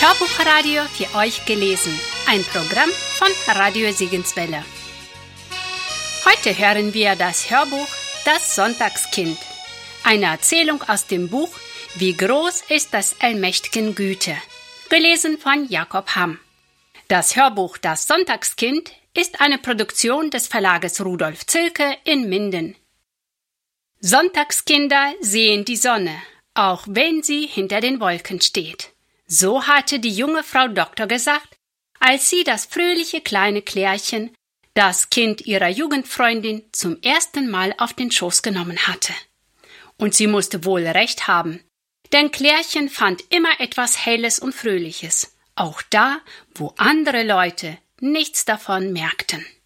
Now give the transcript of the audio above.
Hörbuchradio für euch gelesen. Ein Programm von Radio Sigenswelle. Heute hören wir das Hörbuch Das Sonntagskind. Eine Erzählung aus dem Buch Wie groß ist das allmächtigen Güte, gelesen von Jakob Hamm. Das Hörbuch Das Sonntagskind ist eine Produktion des Verlages Rudolf Zilke in Minden. Sonntagskinder sehen die Sonne, auch wenn sie hinter den Wolken steht. So hatte die junge Frau Doktor gesagt, als sie das fröhliche kleine Klärchen, das Kind ihrer Jugendfreundin, zum ersten Mal auf den Schoß genommen hatte. Und sie musste wohl recht haben, denn Klärchen fand immer etwas Helles und Fröhliches, auch da, wo andere Leute nichts davon merkten.